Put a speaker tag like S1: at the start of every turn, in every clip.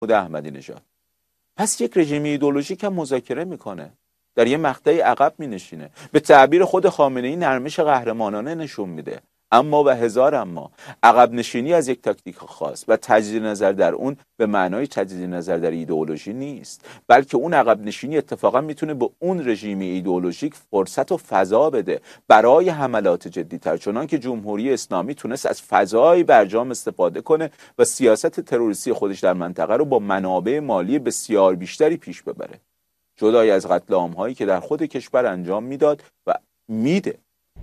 S1: احمدی نژاد. پس یک رژیم ایدئولوژیک هم مذاکره میکنه، در یه مقطعی عقب مینشینه، به تعبیر خود خامنه‌ای نرمش قهرمانانه نشون میده. اما و هزار اما، عقب نشینی از یک تاکتیک خاص و تجدید نظر در اون به معنای تجدید نظر در ایدئولوژی نیست، بلکه اون عقب نشینی اتفاقا میتونه به اون رژیم ایدئولوژیک فرصت و فضا بده برای حملات جدی‌تر، چنان که جمهوری اسلامی تونست از فضای برجام استفاده کنه و سیاست تروریستی خودش در منطقه رو با منابع مالی بسیار بیشتری پیش ببره، جدای از قتل عام‌هایی که در خود کشور انجام میداد و میده.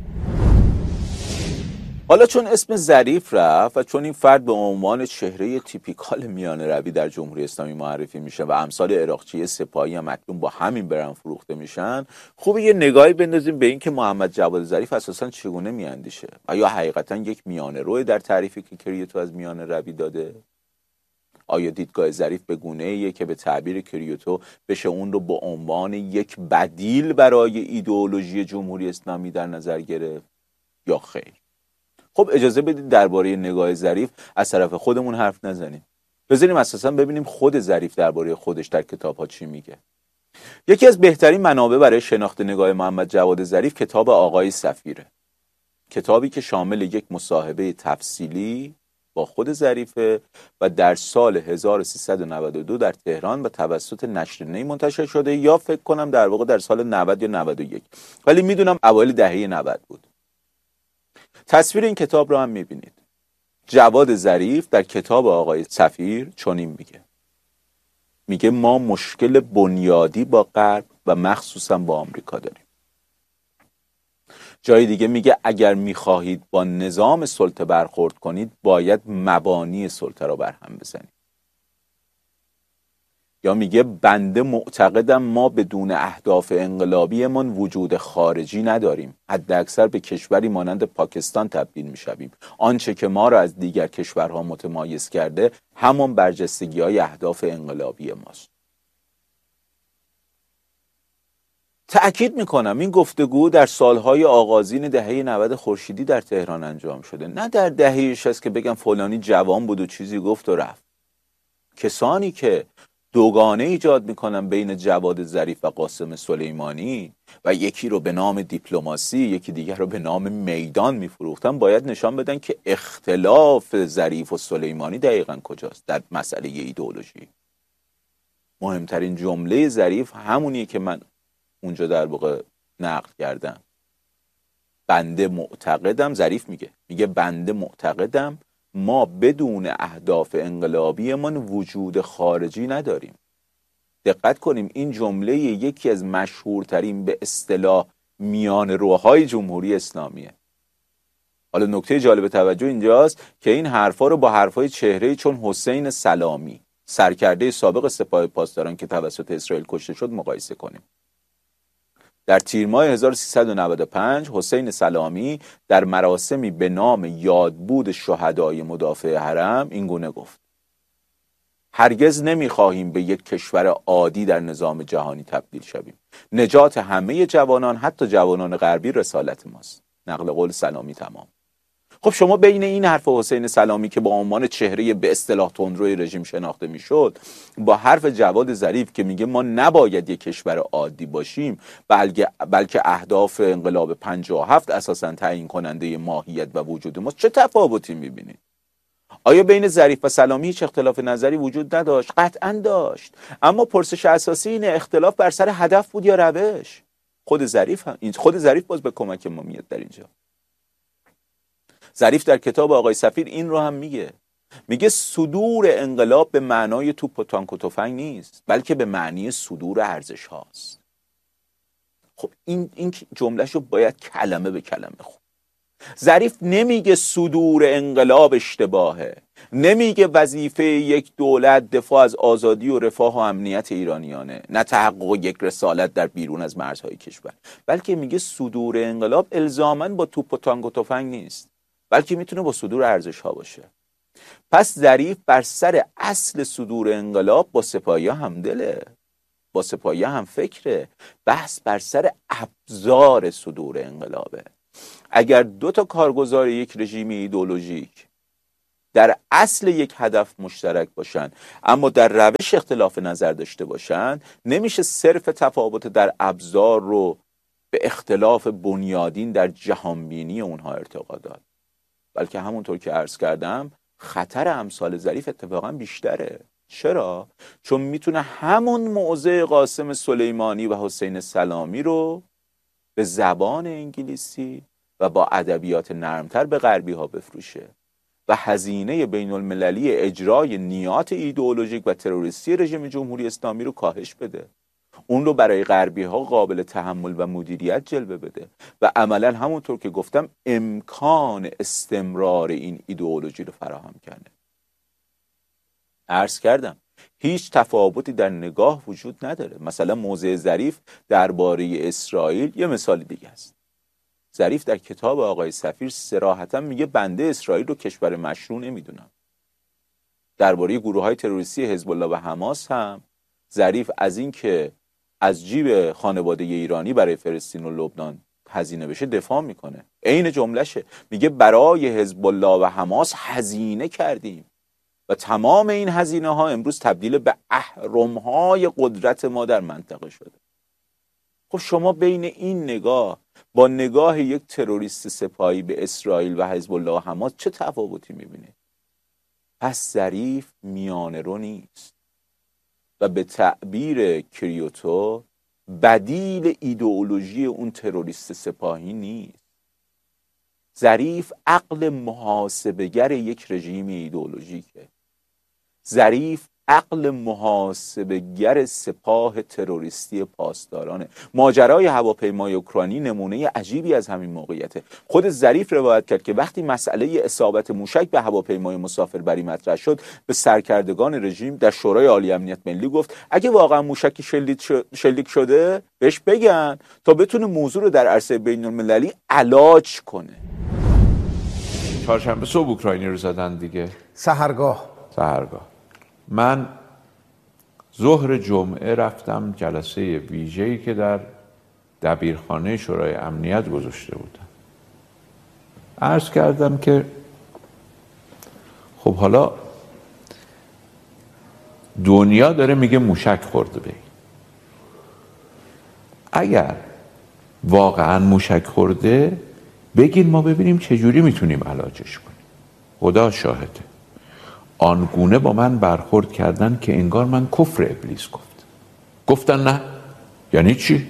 S1: حالا چون اسم ظریف رفت و چون این فرد به عنوان چهره تیپیکال میانه روی در جمهوری اسلامی معرفی میشه و امثال عراقچی سپاهی هم اکنون با همین برند فروخته میشن، خوبه یه نگاهی بندازیم به این که محمد جواد ظریف اساساً چگونه میاندیشه. آیا حقیقتاً یک میانه روی در تعریفی که کریوتو از میانه روی داده؟ آیا دیدگاه ظریف به گونه‌ایه که به تعبیر کریوتو بشه اون رو به عنوان یک بدیل برای ایدئولوژی جمهوری اسلامی در نظر گرفت یا خیر؟ خب اجازه بدید درباره نگاه ظریف از طرف خودمون حرف نزنیم. بذاریم اساسا ببینیم خود ظریف درباره خودش در کتاب‌ها چی میگه. یکی از بهترین منابع برای شناخت نگاه محمد جواد ظریف کتاب آقای سفیره. کتابی که شامل یک مصاحبه تفصیلی با خود ظریفه و در سال 1392 در تهران و توسط نشر نی منتشر شده، یا فکر کنم در واقع در سال 90 یا 91، ولی میدونم اوایل دهه 90 بود. تصویر این کتاب رو هم میبینید. جواد ظریف در کتاب آقای سفیر چنین میگه ما مشکل بنیادی با غرب و مخصوصا با آمریکا داریم. جای دیگه میگه اگر میخواهید با نظام سلطه برخورد کنید باید مبانی سلطه را برهم بزنید. یا میگه بنده معتقدم ما بدون اهداف انقلابیمان وجود خارجی نداریم، حد اکثر به کشوری مانند پاکستان تبدیل میشویم. آنچه که ما را از دیگر کشورها متمایز کرده همان برجستگی های اهداف انقلابی ماست. تأکید میکنم این گفتگو در سالهای آغازین دهه 90 خورشیدی در تهران انجام شده، نه در دهه 60 که بگم فلانی جوان بود و چیزی گفت و رفت. کسانی که دوگانه ایجاد میکنن بین جواد ظریف و قاسم سلیمانی و یکی رو به نام دیپلماسی یکی دیگر رو به نام میدان میفروختن، باید نشان بدن که اختلاف ظریف و سلیمانی دقیقاً کجاست در مسئله ایدئولوژی. مهمترین جمله ظریف همونیه که من اونجا در واقع نقل کردم. بنده معتقدم، ظریف میگه بنده معتقدم ما بدون اهداف انقلابیمان وجود خارجی نداریم. دقت کنیم این جمله یکی از مشهورترین به اصطلاح میان روهای جمهوری اسلامیه. حالا نکته جالب توجه اینجاست که این حرفا رو با حرفای چهره‌ای چون حسین سلامی، سرکرده سابق سپاه پاسداران که توسط اسرائیل کشته شد، مقایسه کنیم. در تیر ماه 1395 حسین سلامی در مراسمی به نام یادبود شهدای مدافع حرم این گونه گفت: هرگز نمیخواهیم به یک کشور عادی در نظام جهانی تبدیل شویم. نجات همه جوانان، حتی جوانان غربی، رسالت ماست. نقل قول سلامی تمام. خب شما بین این حرف حسین سلامی که با عنوان چهره به اصطلاح تندروی رژیم شناخته میشد با حرف جواد ظریف که میگه ما نباید یک کشور عادی باشیم بلکه اهداف انقلاب 57 اساساً تعیین کننده ماهیت و وجود ماست، چه تفاوتی میبینید؟ آیا بین ظریف و سلامی هیچ اختلاف نظری وجود نداشت؟ قطعاً داشت، اما پرسش اساسی اینه اختلاف بر سر هدف بود یا روش؟ خود ظریف باز به کمک ما میاد در اینجا. ظریف در کتاب آقای سفیر این رو هم میگه صدور انقلاب به معنای توپ و تانک و تفنگ نیست، بلکه به معنی صدور ارزش هاست. خب این جملهش رو باید کلمه به کلمه خون. ظریف نمیگه صدور انقلاب اشتباهه، نمیگه وظیفه یک دولت دفاع از آزادی و رفاه و امنیت ایرانیانه، نه تحقق یک رسالت در بیرون از مرزهای کشور، بلکه میگه صدور انقلاب الزاماً با توپ و تانک و تفنگ نیست، بلکه میتونه با صدور ارزش ها باشه. پس ظریف بر سر اصل صدور انقلاب با سپاهی‌ها همدله، با سپاهی‌ها هم فکره. بحث بر سر ابزار صدور انقلابه. اگر دو تا کارگزار یک رژیم ایدئولوژیک در اصل یک هدف مشترک باشن اما در روش اختلاف نظر داشته باشن، نمیشه صرف تفاوت در ابزار رو به اختلاف بنیادین در جهانبینی اونها ارتقا داد. بلکه همونطور که عرض کردم خطر امثال ظریف اتفاقا بیشتره. چرا؟ چون میتونه همون موضع قاسم سلیمانی و حسین سلامی رو به زبان انگلیسی و با ادبیات نرمتر به غربی ها بفروشه و هزینه بین المللی اجرای نیات ایدئولوژیک و تروریستی رژیم جمهوری اسلامی رو کاهش بده، اون رو برای غربی ها قابل تحمل و مدیریت جلوه بده و عملا همونطور که گفتم امکان استمرار این ایدئولوژی رو فراهم کرده. عرض کردم هیچ تفاوتی در نگاه وجود نداره. مثلا موضع ظریف درباره اسرائیل یه مثال دیگه است. ظریف در کتاب آقای سفیر صراحتا میگه بنده اسرائیل رو کشور مشروع نمیدونم. درباره گروه‌های تروریستی حزب الله و حماس هم ظریف از این که از جیب خانواده ایرانی برای فلسطین و لبنان هزینه بشه دفاع میکنه. عین جملهشه، میگه برای حزب الله و حماس هزینه کردیم و تمام این هزینه ها امروز تبدیل به اهرم‌های قدرت ما در منطقه شده. خب شما بین این نگاه با نگاه یک تروریست سپاهی به اسرائیل و حزب الله و حماس چه تفاوتی میبینید؟ پس ظریف میانه رو نیست و به تعبیر کریوتو بدیل ایدئولوژی اون تروریست سپاهی نیست. ظریف عقل محاسبه‌گر یک رژیم ایدئولوژیکه. ظریف عقل محاسبه‌گر سپاه تروریستی پاسدارانه. ماجرای هواپیمای اوکراینی نمونه عجیبی از همین موقعیته. خود ظریف روایت کرد که وقتی مسئله اصابت موشک به هواپیمای مسافربری مطرح شد، به سرکردگان رژیم در شورای عالی امنیت ملی گفت اگه واقعا موشکی شلیک شده بهش بگن تا بتونه موضوع رو در عرصه بین المللی علاج کنه.
S2: چهارشنبه صبح اوکراینی رو زدن دیگه.
S3: سحرگاه.
S2: من ظهر جمعه رفتم جلسه ویژه‌ای که در دبیرخانه شورای امنیت گذاشته بودم. عرض کردم که خب حالا دنیا داره میگه موشک خورده به این. اگر واقعا موشک خورده بگین ما ببینیم چجوری میتونیم علاجش کنیم. خدا شاهده آنگونه با من برخورد کردن که انگار من کفر ابلیس گفتن نه یعنی چی؟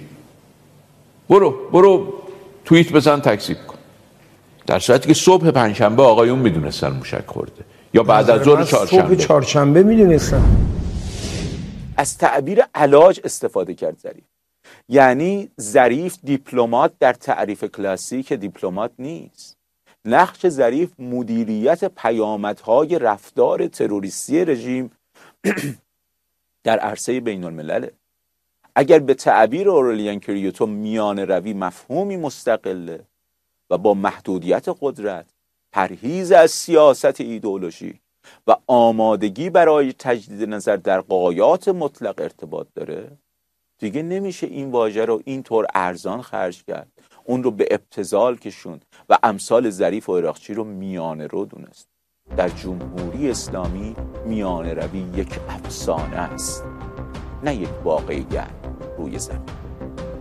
S2: برو توییت بزن تکذیب کن. در صورتی که صبح پنجشنبه آقایون میدونستن موشک خورده یا بعد از ظهر
S3: صبح چهارشنبه میدونستن.
S1: از تعبیر علاج استفاده کرد ظریف. یعنی ظریف دیپلمات در تعریف کلاسیک دیپلمات نیست. نقش ظریف مدیریت پیامدهای رفتار تروریستی رژیم در عرصه بین الملله. اگر به تعبیر اورلیان کریوتو میان روی مفهومی مستقله و با محدودیت قدرت، پرهیز از سیاست ایدئولوژی و آمادگی برای تجدید نظر در غایات مطلق ارتباط داره، دیگه نمیشه این واژه رو اینطور ارزان خرج کرد، اون رو به ابتذال کشوند و امثال ظریف و عراقچی رو میانه رو دونست. در جمهوری اسلامی میانه روی یک افسانه است، نه یک واقعیت روی زمین.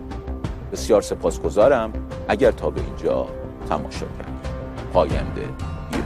S1: بسیار سپاسگزارم اگر تا به اینجا تماشا کردید. پاینده